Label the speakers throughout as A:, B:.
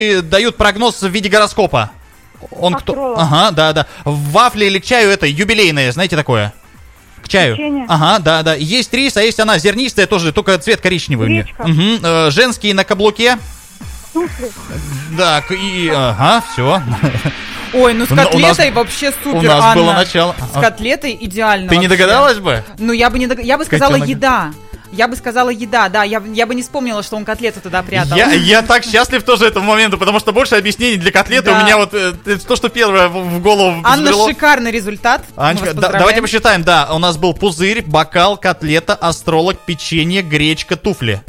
A: дают прогноз в виде гороскопа. Он
B: Астролог.
A: кто? Ага, да. В вафле или к чаю это юбилейное, знаете такое? К чаю.
B: Печенье.
A: Ага, да. Есть рис, а есть она зернистая тоже, только цвет коричневый.
B: Гречка.
A: Угу. Женские на каблуке.
B: Туфли.
A: Да, ага, все.
C: Ой, ну с котлетой вообще супер,
A: У нас
C: Анна.
A: было начало.
C: С котлетой идеально.
A: Ты не
C: вообще.
A: догадалась бы?
C: Ну, я бы сказала
A: Котенок.
C: еда. Я бы сказала еда, да. Я бы не вспомнила, что он котлету туда прятал.
A: Я так счастлив тоже этому моменту, потому что больше объяснений для котлеты
C: Да.
A: у меня вот то, что первое в голову
C: Анна,
A: взбрело.
C: шикарный результат.
A: Анечка,
C: Мы вас поздравляем.
A: давайте посчитаем. Да, у нас был пузырь, бокал, котлета, астролог, печенье, гречка, туфли.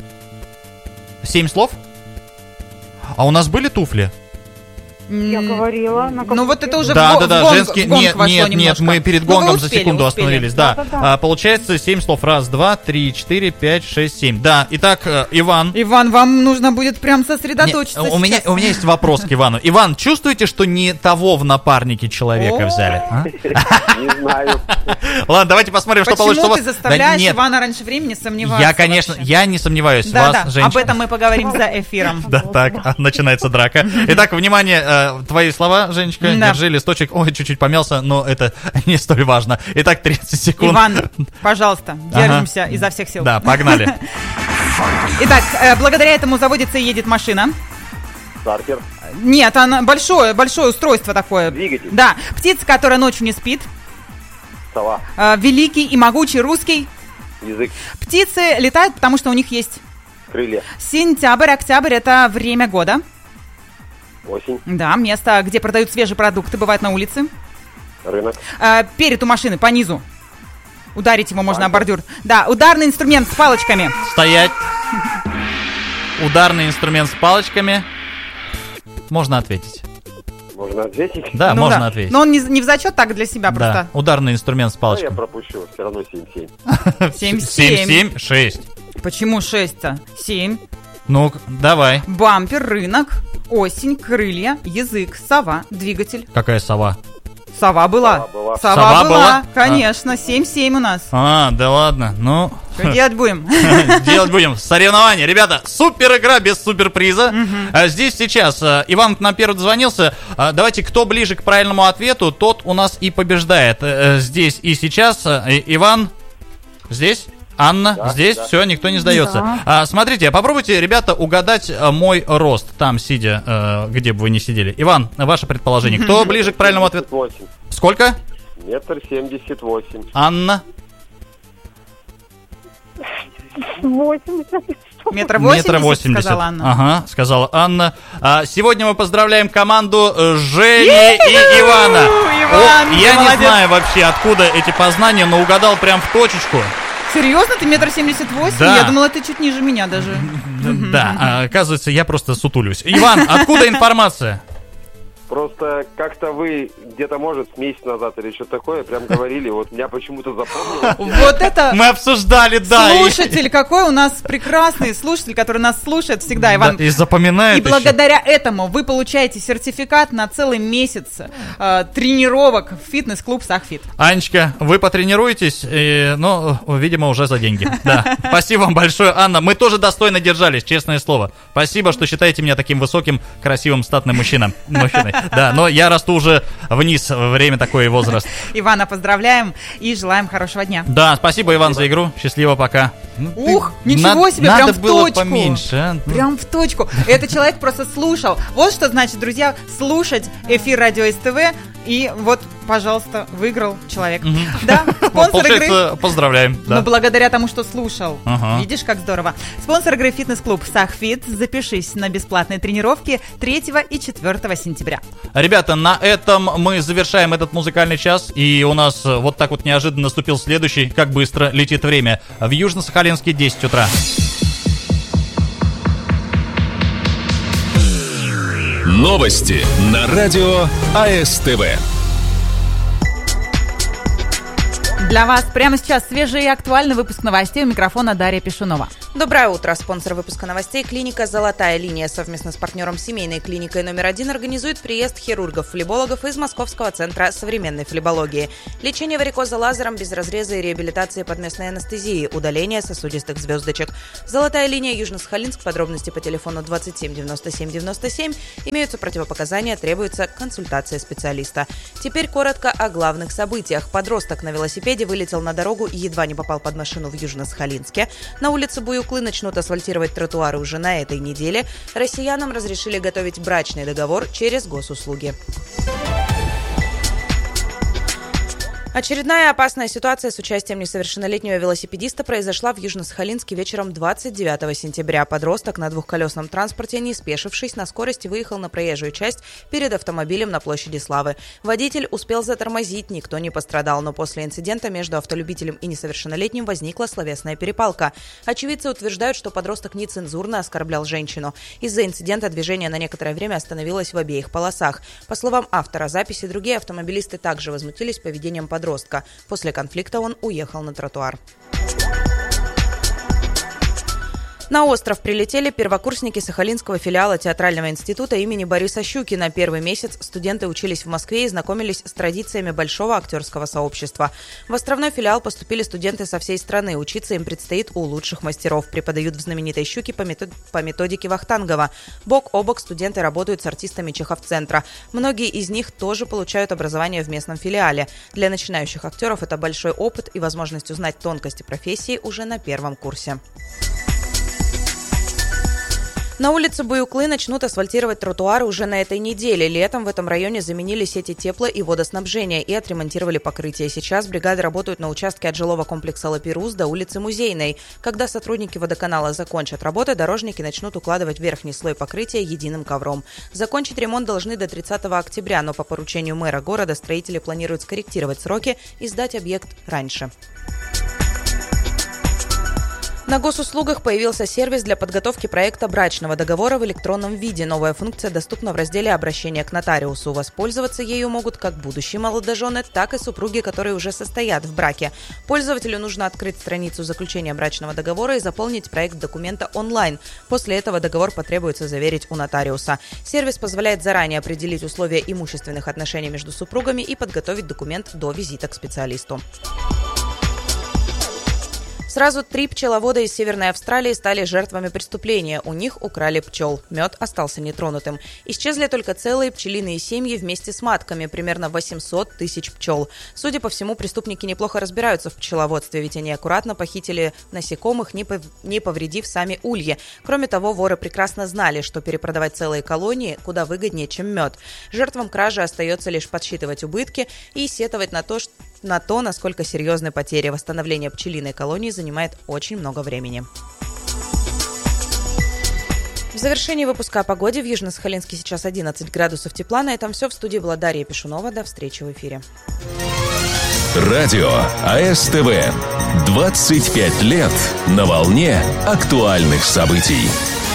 A: 7 слов? А у нас были туфли?
B: Я говорила.
C: Ну вот это уже
A: Да,
C: в гонг
A: женские.
C: вошло
A: Нет,
C: немножко.
A: мы перед
C: Ну, вы
A: гонгом за
C: успели,
A: секунду
C: успели.
A: остановились. Да.
B: Да-да-да.
A: Получается 7 слов. 1, 2, 3, 4, 5, 6, 7. Да, итак, Иван.
C: Иван, вам нужно будет прям сосредоточиться.
A: У меня есть вопрос к Ивану. Иван, чувствуете, что не того в напарнике человека
C: О.
A: взяли? А?
D: Не знаю.
A: Ладно, давайте посмотрим, что получится.
C: Почему
A: у
C: ты
A: вас.
C: заставляешь
A: Да нет,
C: Ивана раньше времени сомневаться?
A: я, конечно,
C: вообще?
A: я не сомневаюсь в вас,
C: Да,
A: женщина.
C: об этом мы поговорим за эфиром.
A: Да, так, начинается драка. Итак, внимание, твои слова, Женечка,
C: Да.
A: держи листочек. Ой, чуть-чуть помялся, но это не столь важно. Итак, 30 секунд.
C: Иван, пожалуйста, держимся изо всех сил.
A: Да, погнали.
C: Итак, благодаря этому заводится и едет машина.
D: Стартер.
C: Нет, она большое устройство такое.
D: Двигатель.
C: Да, птица, которая ночью не спит.
D: Сова.
C: Великий и могучий русский.
D: Язык.
C: Птицы летают, потому что у них есть
D: Крылья.
C: сентябрь, октябрь – это время года.
D: Осень.
C: Да, место, где продают свежие продукты, бывает на улице.
D: Рынок.
C: Перед у машины по низу. Ударить его можно о бордюр. Да, ударный инструмент с палочками.
A: Стоять. Ударный инструмент с палочками. Можно ответить.
D: Можно ответить?
A: Да,
C: Ну
A: можно
C: да.
A: ответить.
C: Но он не в зачет, так для себя
A: Да,
C: просто.
A: ударный инструмент с
D: Ну, я
A: палочками.
D: пропущу. Все равно 7-7.
C: 7-7.
A: 7, 6.
C: Почему 6-то? 7.
A: Ну, давай.
C: Бампер, рынок, осень, крылья, язык, сова, двигатель.
A: Какая сова?
C: Сова была.
D: Сова была.
A: Сова была?
C: Конечно, 7-7 у нас.
A: Да ладно. Ну,
C: Что делать будем?
A: делать будем соревнования. Ребята, супер игра без суперприза. Здесь сейчас Иван к нам первый дозвонился. Давайте, кто ближе к правильному ответу, тот у нас и побеждает. Здесь и сейчас. Иван, здесь? Анна,
D: Да,
A: здесь?
D: да.
A: Все, никто не сдается. Смотрите, попробуйте, ребята, угадать мой рост. Там, сидя, где бы вы ни сидели. Иван, ваше предположение. Кто ближе к правильному ответу?
D: 8.
A: Сколько?
D: 1,78 м.
A: Анна?
B: 80.
C: Метр 80,
A: 1,80
C: сказала
A: м.
C: Анна.
A: Ага, сказала Анна. Сегодня мы поздравляем команду Жени и Ивана.
C: Иван, ты
A: Я не
C: молодец.
A: знаю вообще, откуда эти познания, но угадал прям в точечку.
C: Серьезно? Ты 1,78 м?
A: Да.
C: Я думала, ты чуть ниже меня даже.
A: Да, оказывается, я просто сутулюсь. Иван, откуда информация?
D: Просто как-то вы где-то, может, месяц назад или что-то такое, прям говорили, вот меня почему-то запомнилось.
C: Вот это...
A: Мы обсуждали, да.
C: Слушатель, какой у нас прекрасный слушатель, который нас слушает всегда, Иван.
A: И запоминает
C: И
A: еще.
C: благодаря этому вы получаете сертификат на целый месяц тренировок в фитнес-клуб Сахфит.
A: Анечка, вы потренируетесь, но, видимо, уже за деньги. Да. Спасибо вам большое, Анна. Мы тоже достойно держались, честное слово. Спасибо, что считаете меня таким высоким, красивым, статным мужчиной. Да, но я расту уже вниз, время такой возраст.
C: Ивана поздравляем и желаем хорошего дня.
A: Да, спасибо, Иван, за игру. Счастливо, пока.
C: Ух, ничего себе, прям
A: надо
C: в
A: было
C: точку.
A: поменьше, а?
C: Прям в точку. Этот человек просто слушал. Вот что значит, друзья, слушать эфир Радио СТВ. И вот, пожалуйста, выиграл человек. Да, спонсор игры.
A: Получается, поздравляем.
C: Но
A: Да.
C: благодаря тому, что слушал.
A: Ага.
C: Видишь, как здорово. Спонсор игры «Фитнес-клуб Сахфит». Запишись на бесплатные тренировки 3 и 4 сентября.
A: Ребята, на этом мы завершаем этот музыкальный час. И у нас вот так вот неожиданно наступил следующий. Как быстро летит время. В Южно-Сахалинске 10 утра.
E: Новости на радио АСТВ.
C: Для вас прямо сейчас свежий и актуальный выпуск новостей. У микрофона Дарья Пишунова. Доброе утро. Спонсор выпуска новостей — клиника «Золотая линия» совместно с партнером семейной клиникой номер 1 организует приезд хирургов-флебологов из Московского центра современной флебологии. Лечение варикоза лазером без разреза и реабилитации под местной анестезией, удаление сосудистых звездочек. «Золотая линия», Южно-Сахалинск, подробности по телефону 27 97 97. Имеются противопоказания, требуется консультация специалиста. Теперь коротко о главных событиях. Подросток на велосипеде вылетел на дорогу и едва не попал под машину в Южно-Сахалинске. На улице Буюклы начнут асфальтировать тротуары уже на этой неделе. Россиянам разрешили готовить брачный договор через госуслуги. Очередная опасная ситуация с участием несовершеннолетнего велосипедиста произошла в Южно-Сахалинске вечером 29 сентября. Подросток на двухколесном транспорте, не спешившись, на скорости выехал на проезжую часть перед автомобилем на площади Славы. Водитель успел затормозить, никто не пострадал, но после инцидента между автолюбителем и несовершеннолетним возникла словесная перепалка. Очевидцы утверждают, что подросток нецензурно оскорблял женщину. Из-за инцидента движение на некоторое время остановилось в обеих полосах. По словам автора записи, другие автомобилисты также возмутились поведением подростка. После конфликта он уехал на тротуар. На остров прилетели первокурсники Сахалинского филиала театрального института имени Бориса Щукина. Первый месяц студенты учились в Москве и знакомились с традициями большого актерского сообщества. В островной филиал поступили студенты со всей страны. Учиться им предстоит у лучших мастеров. Преподают в знаменитой «Щуке» по методике Вахтангова. Бок о бок студенты работают с артистами Чехов-центра. Многие из них тоже получают образование в местном филиале. Для начинающих актеров это большой опыт и возможность узнать тонкости профессии уже на первом курсе. На улице Буюклы начнут асфальтировать тротуары уже на этой неделе. Летом в этом районе заменили сети тепло- и водоснабжения и отремонтировали покрытие. Сейчас бригады работают на участке от жилого комплекса Лапирус до улицы Музейной. Когда сотрудники водоканала закончат работы, дорожники начнут укладывать верхний слой покрытия единым ковром. Закончить ремонт должны до 30 октября, но по поручению мэра города строители планируют скорректировать сроки и сдать объект раньше. На госуслугах появился сервис для подготовки проекта брачного договора в электронном виде. Новая функция доступна в разделе «Обращение к нотариусу». Воспользоваться ею могут как будущие молодожены, так и супруги, которые уже состоят в браке. Пользователю нужно открыть страницу заключения брачного договора и заполнить проект документа онлайн. После этого договор потребуется заверить у нотариуса. Сервис позволяет заранее определить условия имущественных отношений между супругами и подготовить документ до визита к специалисту. Сразу 3 пчеловода из Северной Австралии стали жертвами преступления. У них украли пчел. Мед остался нетронутым. Исчезли только целые пчелиные семьи вместе с матками. Примерно 800 тысяч пчел. Судя по всему, преступники неплохо разбираются в пчеловодстве, ведь они аккуратно похитили насекомых, не повредив сами ульи. Кроме того, воры прекрасно знали, что перепродавать целые колонии куда выгоднее, чем мед. Жертвам кражи остается лишь подсчитывать убытки и сетовать на то, насколько серьезны потери. Восстановление пчелиной колонии занимает очень много времени. В завершении выпуска о погоде. В Южно-Сахалинске сейчас 11 градусов тепла. На этом все. В студии была Дарья Пешунова. До встречи в эфире.
E: Радио АСТВ. 25 лет на волне актуальных событий.